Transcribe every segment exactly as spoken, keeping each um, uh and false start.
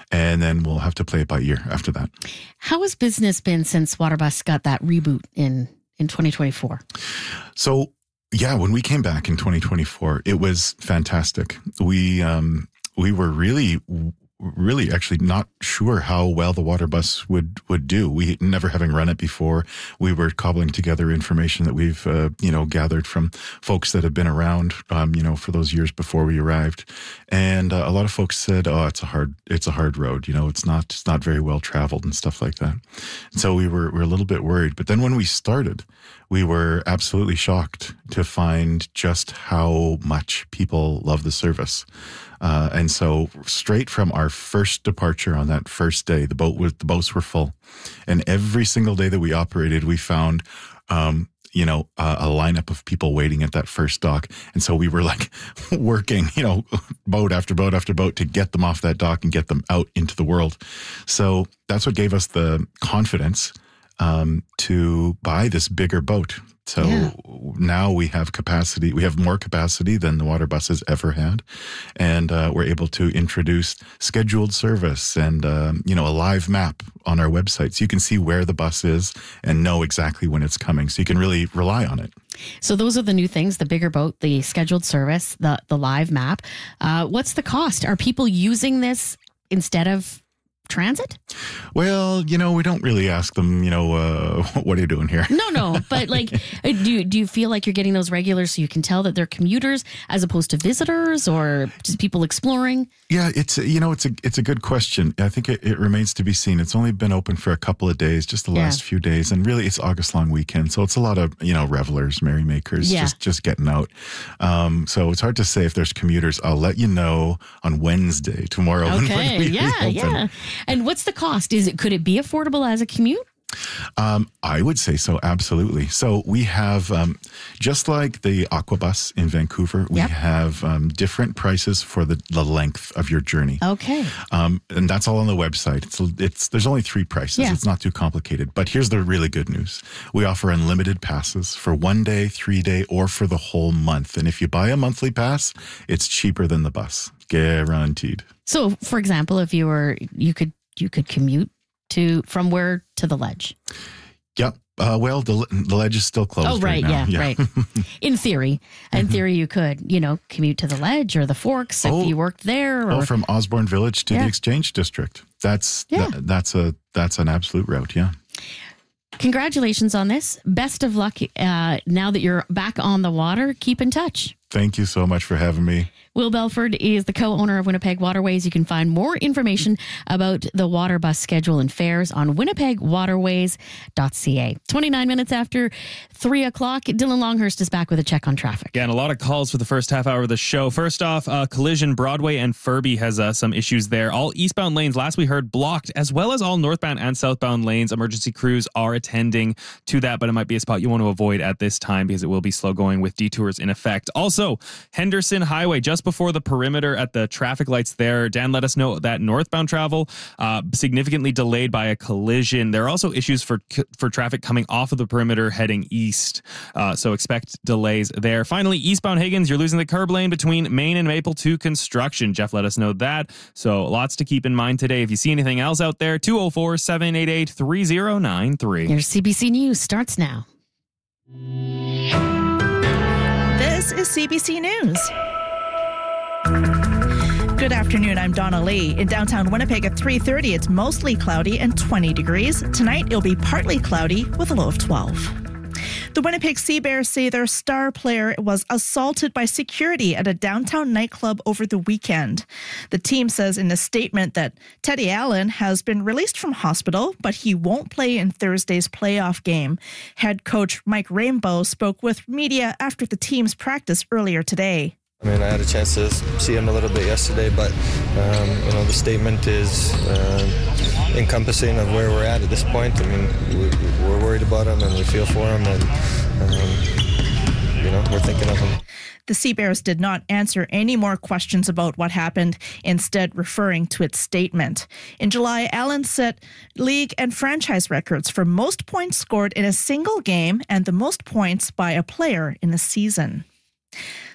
and then we'll have to play it by ear after that. How has business been since Waterbus got that reboot in, in twenty twenty-four? So, yeah, when we came back in twenty twenty-four, it was fantastic. We um, we were really, really actually not sure how well the Waterbus would, would do. We never having run it before. We were cobbling together information that we've, uh, you know, gathered from folks that have been around, um, you know, for those years before we arrived. And uh, a lot of folks said, oh, it's a hard, it's a hard road. You know, it's not, it's not very well traveled and stuff like that. And so we were, we were a little bit worried. But then when we started, we were absolutely shocked to find just how much people love the service. Uh, and so straight from our first departure on that first day, the boat was, the boats were full. And every single day that we operated, we found, um, you know, uh, a lineup of people waiting at that first dock. And so we were like working, you know, boat after boat after boat to get them off that dock and get them out into the world. So that's what gave us the confidence um, to buy this bigger boat. So yeah. Now we have capacity, we have more capacity than the Waterbus has ever had. And uh, we're able to introduce scheduled service and, um, you know, a live map on our website. So you can see where the bus is and know exactly when it's coming. So you can really rely on it. So those are the new things, the bigger boat, the scheduled service, the, the live map. Uh, what's the cost? Are people using this instead of transit? Well, you know, we don't really ask them, you know, uh, what are you doing here? No, no. But like, do you, do you feel like you're getting those regulars so you can tell that they're commuters as opposed to visitors or just people exploring? Yeah, it's, you know, it's a, it's a good question. I think it, it remains to be seen. It's only been open for a couple of days, just the Yeah. last few days. And really it's August long weekend. So it's a lot of, you know, revelers, merrymakers, Yeah. just, just getting out. Um, so it's hard to say if there's commuters. I'll let you know on Wednesday, tomorrow. when Okay. we Yeah. reopen. Yeah. And what's the cost? Is it, could it be affordable as a commute? Um, I would say so, absolutely. So we have, um, just like the Aquabus in Vancouver, we Yep. have um, different prices for the, the length of your journey. Okay. Um, and that's all on the website. It's, it's, there's only three prices. Yeah. It's not too complicated. But here's the really good news. We offer unlimited passes for one day, three day, or for the whole month. And if you buy a monthly pass, it's cheaper than the bus. Guaranteed. So, for example, if you were, you could, you could commute to, from where to the ledge? Yep. Uh, well, the, the ledge is still closed. Oh, right. now. Yeah, yeah. right. In theory, in theory, you could, you know, commute to the ledge or the Forks if Oh. you worked there. Or, Oh, from Osborne Village to Yeah. the Exchange District. That's Yeah. that, that's a that's an absolute route. Yeah. Congratulations on this. Best of luck uh, now that you're back on the water. Keep in touch. Thank you so much for having me. Will Belford is the co-owner of Winnipeg Waterways. You can find more information about the water bus schedule and fares on winnipeg waterways dot c a. twenty-nine minutes after three o'clock, Dylan Longhurst is back with a check on traffic. Yeah, and a lot of calls for the first half hour of the show. First off, uh, collision Broadway and Furby has uh, some issues there. All eastbound lanes, last we heard, blocked, as well as all northbound and southbound lanes. Emergency crews are attending to that, but it might be a spot you want to avoid at this time because it will be slow going with detours in effect. Also, Henderson Highway, just before the perimeter at the traffic lights there. Dan let us know that northbound travel uh, significantly delayed by a collision. There are also issues for for traffic coming off of the perimeter heading east, uh, so expect delays there. Finally, eastbound Higgins, you're losing the curb lane between Main and Maple to construction. Jeff let us know that, so lots to keep in mind today. If you see anything else out there, two oh four, seven eight eight, three oh nine three. Your C B C News starts now. This is C B C News. Good afternoon, I'm Donna Lee. In downtown Winnipeg at three thirty, it's mostly cloudy and twenty degrees. Tonight, it'll be partly cloudy with a low of twelve. The Winnipeg Sea Bears say their star player was assaulted by security at a downtown nightclub over the weekend. The team says in a statement that Teddy Allen has been released from hospital, but he won't play in Thursday's playoff game. Head coach Mike Rainbow spoke with media after the team's practice earlier today. I mean, I had a chance to see him a little bit yesterday, but um, you know, the statement is uh, encompassing of where we're at at this point. I mean, we, we're worried about him and we feel for him, and um, you know, we're thinking of him. The Sea Bears did not answer any more questions about what happened, instead referring to its statement. In July, Allen set league and franchise records for most points scored in a single game and the most points by a player in a season.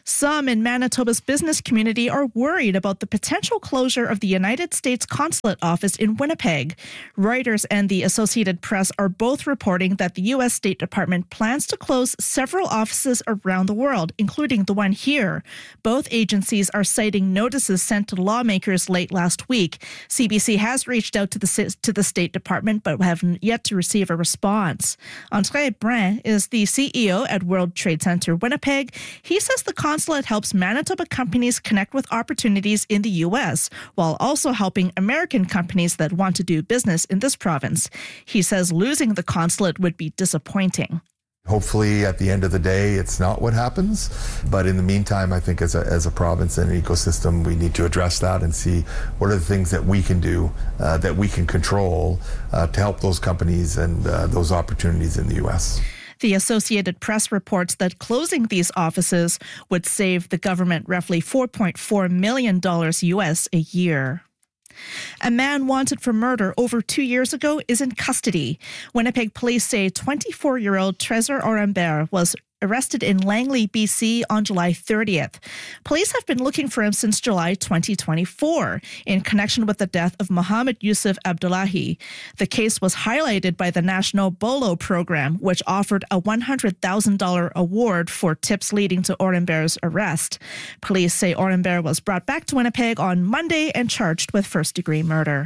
Some in Manitoba's business community are worried about the potential closure of the United States Consulate office in Winnipeg. Reuters and the Associated Press are both reporting that the U S State Department plans to close several offices around the world, including the one here. Both agencies are citing notices sent to lawmakers late last week. C B C has reached out to the to the State Department, but have yet to receive a response. André Brun is the C E O at World Trade Center Winnipeg. He says the consulate helps Manitoba companies connect with opportunities in the U S, while also helping American companies that want to do business in this province. He says losing the consulate would be disappointing. Hopefully, at the end of the day, it's not what happens. But in the meantime, I think as a, as a province and an ecosystem, we need to address that and see what are the things that we can do, uh, that we can control uh, to help those companies and uh, those opportunities in the U S. The Associated Press reports that closing these offices would save the government roughly four point four million dollars U S a year. A man wanted for murder over two years ago is in custody. Winnipeg police say twenty-four-year-old Trésor Orambert was arrested in Langley, B C on July thirtieth. Police have been looking for him since July twenty twenty-four in connection with the death of Mohammed Yusuf Abdullahi. The case was highlighted by the National Bolo program, which offered a one hundred thousand dollars award for tips leading to Orambert's arrest. Police say Orambert was brought back to Winnipeg on Monday and charged with first-degree murder.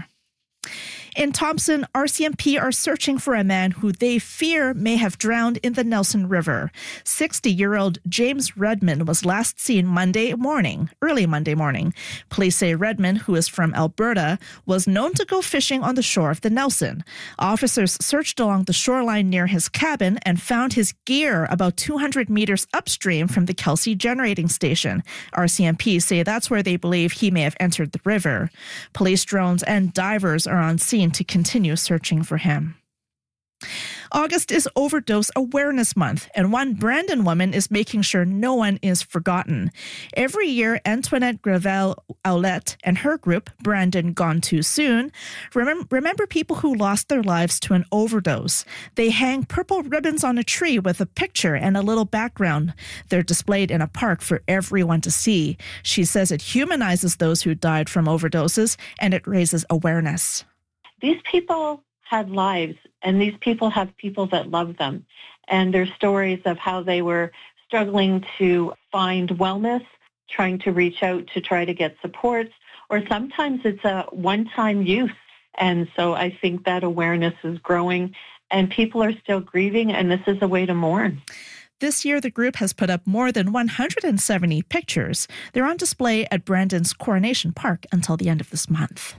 In Thompson, R C M P are searching for a man who they fear may have drowned in the Nelson River. sixty-year-old James Redmond was last seen Monday morning, early Monday morning. Police say Redmond, who is from Alberta, was known to go fishing on the shore of the Nelson. Officers searched along the shoreline near his cabin and found his gear about two hundred meters upstream from the Kelsey generating station. R C M P say that's where they believe he may have entered the river. Police drones and divers are on scene to continue searching for him. August is Overdose Awareness Month, and one Brandon woman is making sure no one is forgotten. Every year, Antoinette Gravel Aulette and her group, Brandon Gone Too Soon, remember, remember people who lost their lives to an overdose. They hang purple ribbons on a tree with a picture and a little background. They're displayed in a park for everyone to see. She says it humanizes those who died from overdoses, and it raises awareness. These people had lives, and these people have people that love them. And there's stories of how they were struggling to find wellness, trying to reach out to try to get supports, or sometimes it's a one-time use. And so I think that awareness is growing, and people are still grieving, and this is a way to mourn. This year, the group has put up more than one hundred seventy pictures. They're on display at Brandon's Coronation Park until the end of this month.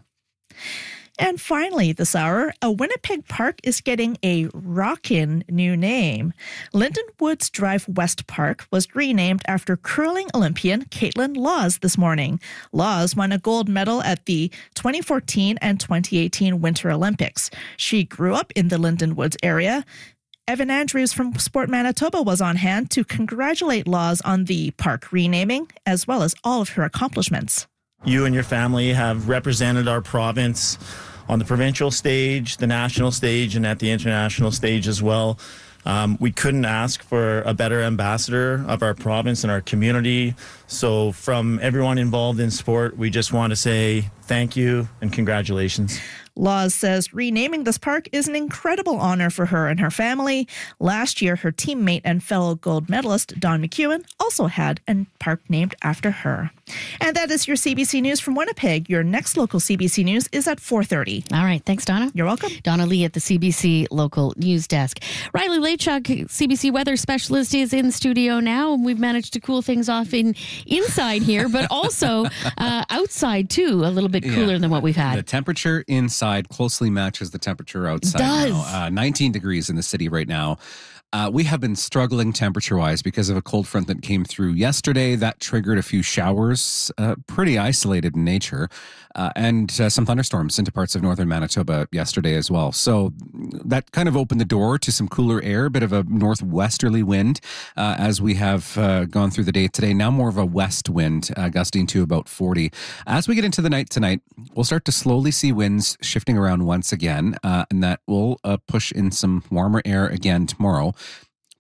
And finally, this hour, a Winnipeg park is getting a rockin' new name. Linden Woods Drive West Park was renamed after curling Olympian Caitlin Laws this morning. Laws won a gold medal at the twenty fourteen and twenty eighteen Winter Olympics. She grew up in the Linden Woods area. Evan Andrews from Sport Manitoba was on hand to congratulate Laws on the park renaming, as well as all of her accomplishments. You and your family have represented our province on the provincial stage, the national stage, and at the international stage as well. Um, we couldn't ask for a better ambassador of our province and our community. So from everyone involved in sport, we just want to say thank you and congratulations. Laws says renaming this park is an incredible honor for her and her family. Last year, her teammate and fellow gold medalist, Don McEwen, also had a park named after her. And that is your C B C News from Winnipeg. Your next local C B C News is at four thirty. All right. Thanks, Donna. You're welcome. Donna Lee at the C B C Local News Desk. Riley Lachuk, C B C weather specialist, is in studio now, and we've managed to cool things off in inside here, but also uh, outside, too, a little bit cooler yeah. than what we've had. The temperature inside closely matches the temperature outside. It does. Now. Uh, nineteen degrees in the city right now. Uh, we have been struggling temperature-wise because of a cold front that came through yesterday. That triggered a few showers, uh, pretty isolated in nature, uh, and uh, some thunderstorms into parts of northern Manitoba yesterday as well. So that kind of opened the door to some cooler air, a bit of a northwesterly wind uh, as we have uh, gone through the day today. Now more of a west wind, uh, gusting to about forty. As we get into the night tonight, we'll start to slowly see winds shifting around once again, uh, and that will uh, push in some warmer air again tomorrow.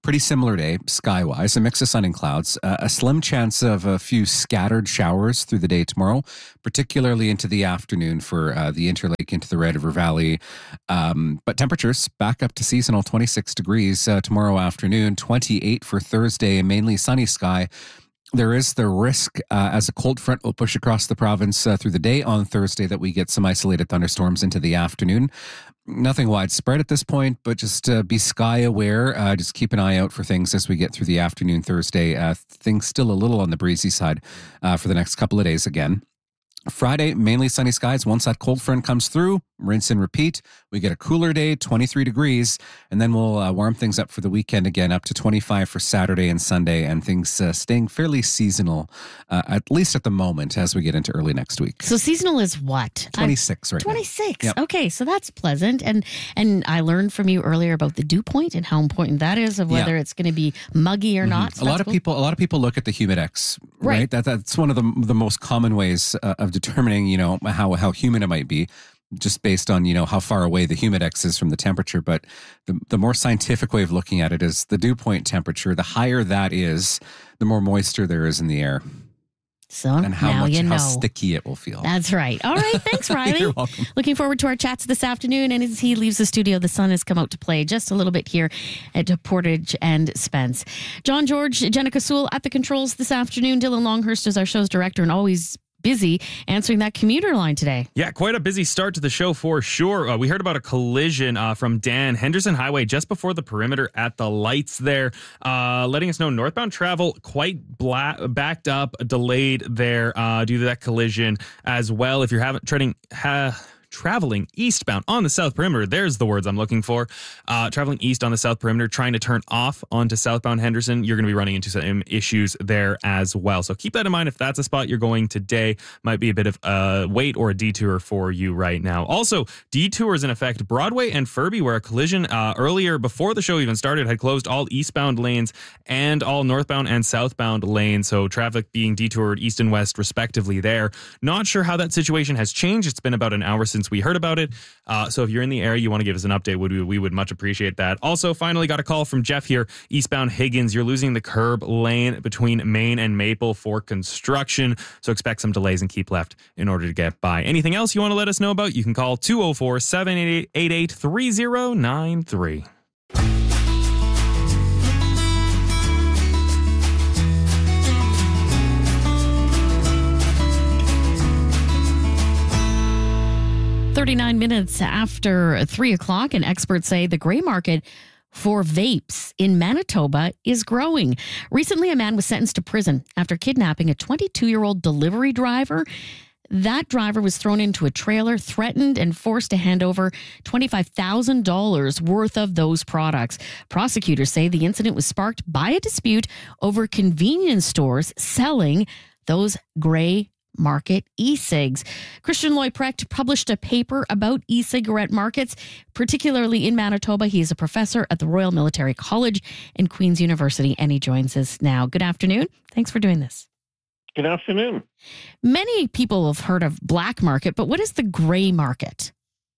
pretty similar day, sky-wise, a mix of sun and clouds. Uh, a slim chance of a few scattered showers through the day tomorrow, particularly into the afternoon for uh, the Interlake into the Red River Valley. Um, but temperatures back up to seasonal, twenty-six degrees uh, tomorrow afternoon, twenty-eight for Thursday, and mainly sunny sky. There is the risk uh, as a cold front will push across the province uh, through the day on Thursday that we get some isolated thunderstorms into the afternoon. Nothing widespread at this point, but just uh, be sky aware. Uh, just keep an eye out for things as we get through the afternoon Thursday. Uh, things still a little on the breezy side uh, for the next couple of days again. Friday, mainly sunny skies. Once that cold front comes through, rinse and repeat. We get a cooler day, twenty-three degrees, and then we'll uh, warm things up for the weekend again, up to twenty-five for Saturday and Sunday, and things uh, staying fairly seasonal, uh, at least at the moment, as we get into early next week. So seasonal is what? twenty-six right twenty-six. now. Yep. Okay, so that's pleasant. And and I learned from you earlier about the dew point and how important that is of whether Yeah. it's going to be muggy or Mm-hmm. not. So a lot that's of cool. people, a lot of people look at the humidex, right? Right. That that's one of the the most common ways uh, of determining, you know, how how humid it might be, just based on, you know, how far away the humidex is from the temperature. But the the more scientific way of looking at it is the dew point temperature. The higher that is, the more moisture there is in the air, So and how now much you know. how sticky it will feel. That's right. All right. Thanks, Riley. You're welcome. Looking forward to our chats this afternoon. And as he leaves the studio, the sun has come out to play just a little bit here at Portage and Spence. John George, Jenica Sewell at the controls this afternoon. Dylan Longhurst is our show's director and always busy answering that commuter line today. Yeah, quite a busy start to the show for sure. Uh, we heard about a collision uh, from Dan, Henderson Highway, just before the perimeter at the lights there, uh, letting us know northbound travel quite bla- backed up, delayed there uh, due to that collision as well. If you're having treading... Ha- traveling eastbound on the south perimeter, there's the words I'm looking for, uh, traveling east on the south perimeter, trying to turn off onto southbound Henderson, you're going to be running into some issues there as well. So keep that in mind if that's a spot you're going today. Might be a bit of a wait or a detour for you right now. Also, detours in effect, Broadway and Furby, where a collision uh, earlier before the show even started had closed all eastbound lanes and all northbound and southbound lanes. So traffic being detoured east and west respectively there. Not sure how that situation has changed. It's been about an hour since we heard about it. Uh, so if you're in the area, you want to give us an update, would we, we would much appreciate that. Also, finally got a call from Jeff here, eastbound Higgins. You're losing the curb lane between Main and Maple for construction. So expect some delays and keep left in order to get by. Anything else you want to let us know about? You can call two oh four, seven eight eight, three oh nine three. thirty-nine minutes after three o'clock, and experts say the gray market for vapes in Manitoba is growing. Recently, a man was sentenced to prison after kidnapping a twenty-two-year-old delivery driver. That driver was thrown into a trailer, threatened, and forced to hand over twenty-five thousand dollars worth of those products. Prosecutors say the incident was sparked by a dispute over convenience stores selling those gray market e-cigs. Christian Loy-Precht published a paper about e-cigarette markets, particularly in Manitoba. He is a professor at the Royal Military College and Queen's University, and he joins us now. Good afternoon. Thanks for doing this. Good afternoon. Many people have heard of black market, but what is the gray market?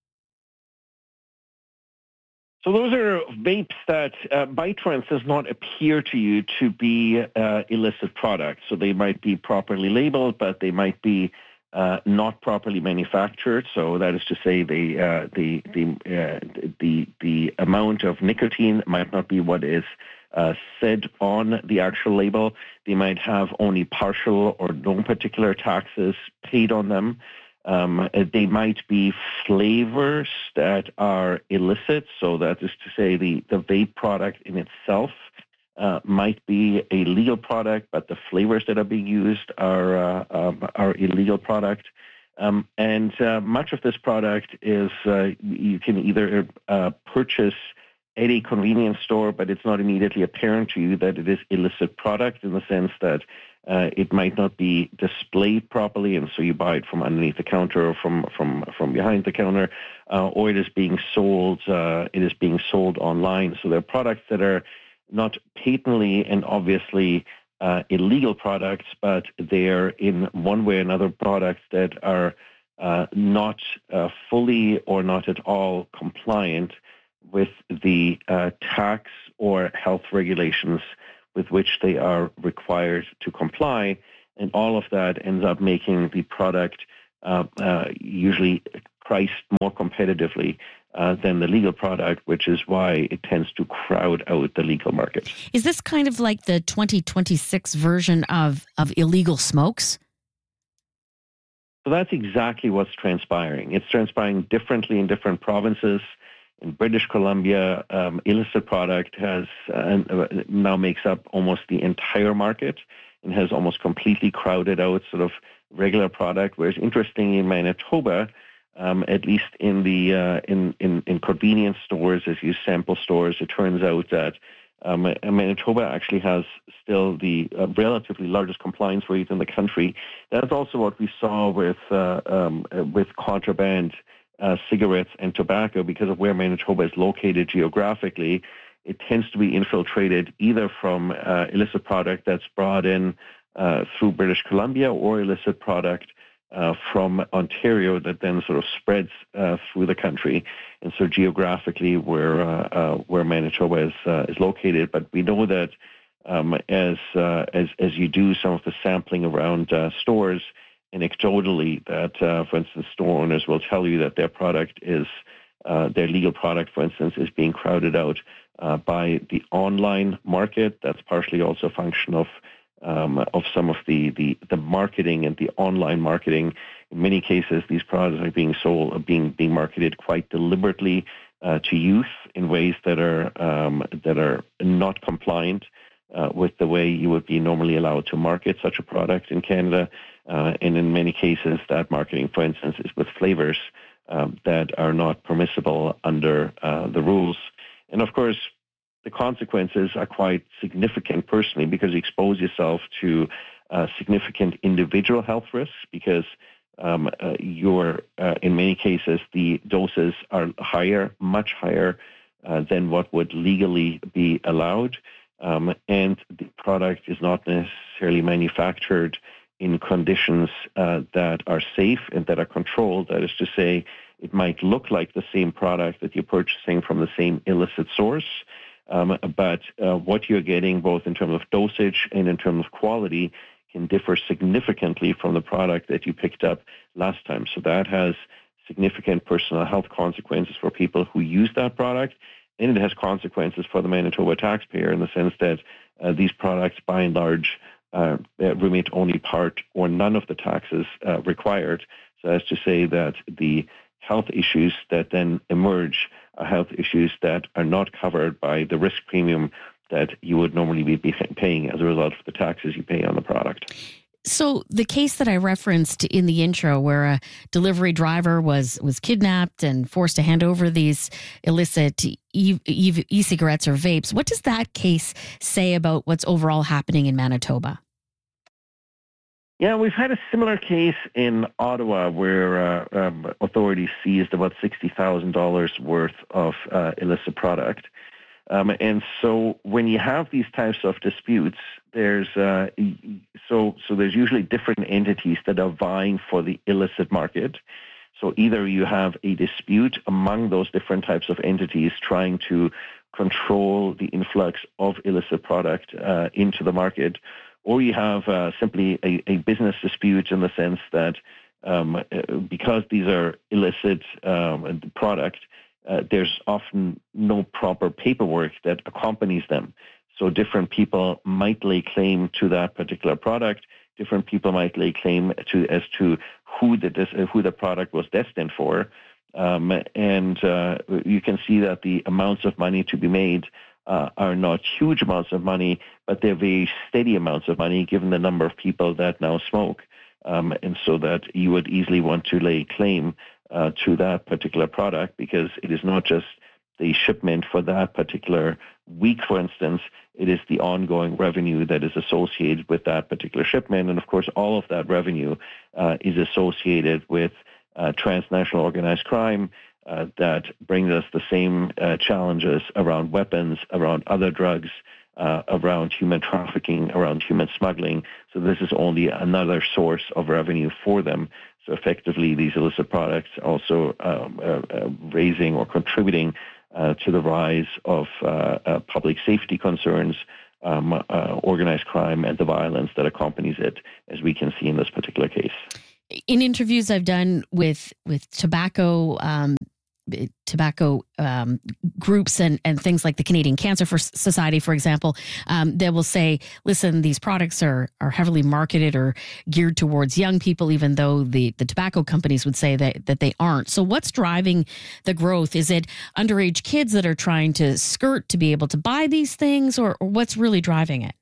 So those are vapes that, uh, by trends, does not appear to you to be uh, illicit products. So they might be properly labeled, but they might be uh, not properly manufactured. So that is to say, the uh, the the uh, the the amount of nicotine might not be what is uh, said on the actual label. They might have only partial or no particular taxes paid on them. Um, they might be flavors that are illicit, so that is to say the, the vape product in itself uh, might be a legal product, but the flavors that are being used are uh, um, are illegal product. Um, and uh, much of this product is uh, you can either uh, purchase at a convenience store, but it's not immediately apparent to you that it is illicit product in the sense that Uh, it might not be displayed properly, and so you buy it from underneath the counter or from from from behind the counter, uh, or it is being sold. Uh, it is being sold online. So there are products that are not patently and obviously uh, illegal products, but they're in one way or another products that are uh, not uh, fully or not at all compliant with the uh, tax or health regulations with which they are required to comply. And all of that ends up making the product uh, uh, usually priced more competitively uh, than the legal product, which is why it tends to crowd out the legal market. Is this kind of like the twenty twenty-six version of, of illegal smokes? So that's exactly what's transpiring. It's transpiring differently in different provinces. In British Columbia, um, illicit product has uh, now makes up almost the entire market and has almost completely crowded out sort of regular product. Whereas interestingly in Manitoba, um, at least in the uh, in, in in convenience stores, as you sample stores, it turns out that um, Manitoba actually has still the uh, relatively largest compliance rate in the country. That's also what we saw with uh, um, with contraband Uh, cigarettes and tobacco. Because of where Manitoba is located geographically, it tends to be infiltrated either from uh, illicit product that's brought in uh, through British Columbia or illicit product uh, from Ontario that then sort of spreads uh, through the country. And so geographically, where uh, uh, where Manitoba is uh, is located, but we know that um, as uh, as as you do some of the sampling around uh, stores. Anecdotally, that, uh, for instance, store owners will tell you that their product is, uh, their legal product, for instance, is being crowded out uh, by the online market. That's partially also a function of um, of some of the, the, the marketing and the online marketing. In many cases, these products are being sold, are being being marketed quite deliberately uh, to youth in ways that are um, that are not compliant uh, with the way you would be normally allowed to market such a product in Canada. Uh, and in many cases, that marketing, for instance, is with flavors um, that are not permissible under uh, the rules. And of course, the consequences are quite significant personally because you expose yourself to uh, significant individual health risks because um, uh, you're, uh, in many cases, the doses are higher, much higher uh, than what would legally be allowed. Um, and the product is not necessarily manufactured in conditions uh, that are safe and that are controlled. That is to say, it might look like the same product that you're purchasing from the same illicit source, um, but uh, what you're getting both in terms of dosage and in terms of quality can differ significantly from the product that you picked up last time. So that has significant personal health consequences for people who use that product, and it has consequences for the Manitoba taxpayer in the sense that uh, these products, by and large, Uh, remit only part or none of the taxes uh, required. So as to say that the health issues that then emerge are health issues that are not covered by the risk premium that you would normally be paying as a result of the taxes you pay on the product. So the case that I referenced in the intro where a delivery driver was was kidnapped and forced to hand over these illicit e- e- e-cigarettes or vapes, what does that case say about what's overall happening in Manitoba? Yeah, we've had a similar case in Ottawa where uh, um, authorities seized about sixty thousand dollars worth of uh, illicit product. Um, and so when you have these types of disputes, there's uh, so so there's usually different entities that are vying for the illicit market. So either you have a dispute among those different types of entities trying to control the influx of illicit product uh, into the market, or you have uh, simply a, a business dispute in the sense that um, because these are illicit um, product, uh, there's often no proper paperwork that accompanies them. So different people might lay claim to that particular product. Different people might lay claim to as to who the who the product was destined for, um, and uh, you can see that the amounts of money to be made uh, are not huge amounts of money, but they're very steady amounts of money given the number of people that now smoke, um, and so that you would easily want to lay claim uh, to that particular product because it is not just the shipment for that particular week, for instance. It is the ongoing revenue that is associated with that particular shipment. And of course, all of that revenue uh, is associated with uh, transnational organized crime uh, that brings us the same uh, challenges around weapons, around other drugs, uh, around human trafficking, around human smuggling. So this is only another source of revenue for them. So effectively, these illicit products also um, uh, uh, raising or contributing uh, to the rise of uh, uh, public safety concerns, um, uh, organized crime, and the violence that accompanies it, as we can see in this particular case. In interviews I've done with with tobacco um, tobacco um, groups and, and things like the Canadian Cancer Society, for example, um, they will say, listen, these products are are heavily marketed or geared towards young people, even though the, the tobacco companies would say that, that they aren't. So what's driving the growth? Is it underage kids that are trying to skirt to be able to buy these things, or, or what's really driving it?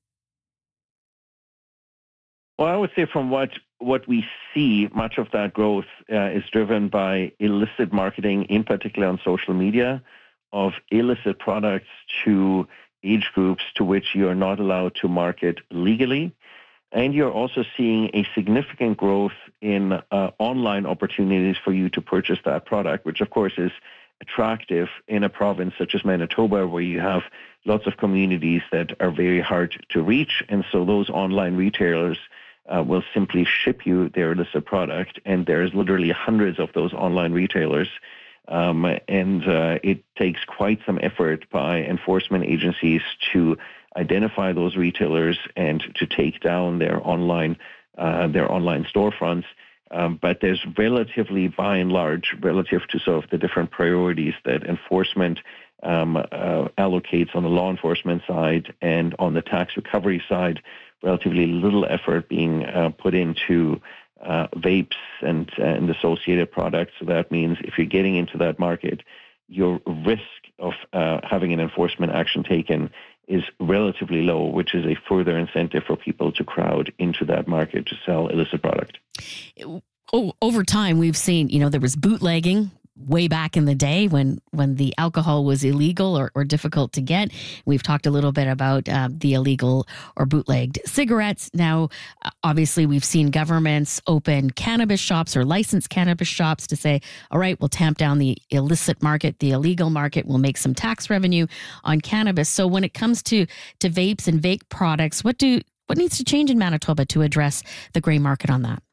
Well, I would say from what what we see, much of that growth uh, is driven by illicit marketing, in particular on social media, of illicit products to age groups to which you are not allowed to market legally. And you're also seeing a significant growth in uh, online opportunities for you to purchase that product, which of course is attractive in a province such as Manitoba, where you have lots of communities that are very hard to reach. And so those online retailers Uh, will simply ship you their illicit product, and there's literally hundreds of those online retailers, um, and uh, it takes quite some effort by enforcement agencies to identify those retailers and to take down their online uh, their online storefronts. Um, but there's relatively, by and large, relative to sort of the different priorities that enforcement um, uh, allocates on the law enforcement side and on the tax recovery side, relatively little effort being uh, put into uh, vapes and, uh, and associated products. So that means if you're getting into that market, your risk of uh, having an enforcement action taken is relatively low, which is a further incentive for people to crowd into that market to sell illicit product. Oh, over time, we've seen, you know, there was bootlegging way back in the day when when the alcohol was illegal or, or difficult to get. We've talked a little bit about uh, the illegal or bootlegged cigarettes. Now, obviously, we've seen governments open cannabis shops or licensed cannabis shops to say, all right, we'll tamp down the illicit market, the illegal market, we'll make some tax revenue on cannabis. So when it comes to, to vapes and vape products, what do what needs to change in Manitoba to address the gray market on that?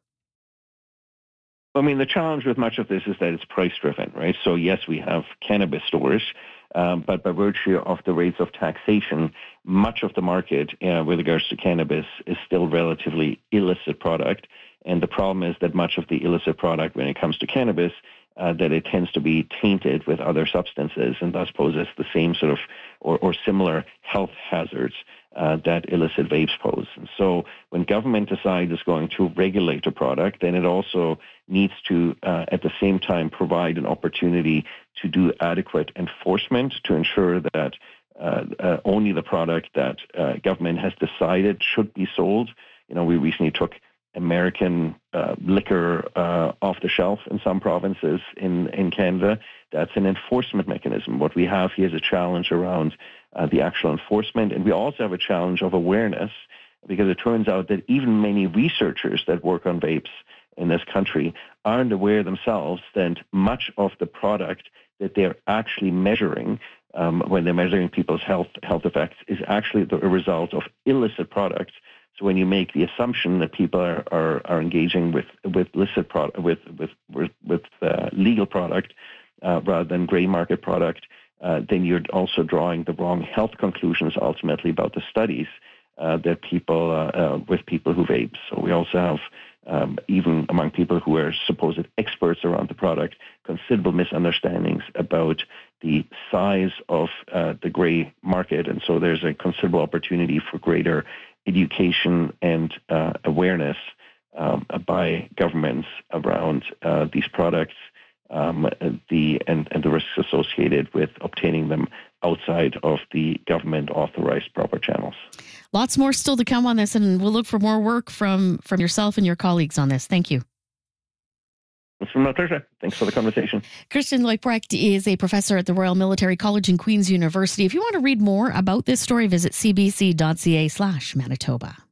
I mean, the challenge with much of this is that it's price-driven, right? So yes, we have cannabis stores, um, but by virtue of the rates of taxation, much of the market uh, with regards to cannabis is still relatively illicit product. And the problem is that much of the illicit product, when it comes to cannabis, uh, that it tends to be tainted with other substances and thus poses the same sort of or, or similar health hazards uh, that illicit vapes pose. And so when government decides it's going to regulate a product, then it also needs to, uh, at the same time, provide an opportunity to do adequate enforcement to ensure that uh, uh, only the product that uh, government has decided should be sold. You know, we recently took American uh, liquor uh, off the shelf in some provinces in, in Canada. That's an enforcement mechanism. What we have here is a challenge around uh, the actual enforcement, and we also have a challenge of awareness, because it turns out that even many researchers that work on vapes in this country aren't aware themselves that much of the product that they're actually measuring um, when they're measuring people's health health effects is actually the result of illicit products. So when you make the assumption that people are, are, are engaging with with licit product, with with with, with uh, legal product uh, rather than gray market product, uh, then you're also drawing the wrong health conclusions ultimately about the studies uh, that people uh, uh, with people who vape. So we also have um, even among people who are supposed experts around the product, considerable misunderstandings about the size of uh, the gray market, and so there's a considerable opportunity for greater education and uh, awareness um, by governments around uh, these products, um, the and, and the risks associated with obtaining them outside of the government authorized proper channels. Lots more still to come on this, and we'll look for more work from, from yourself and your colleagues on this. Thank you. It's my pleasure. Thanks for the conversation. Christian Leupprecht is a professor at the Royal Military College in Queen's University. If you want to read more about this story, visit cbc.ca slash Manitoba.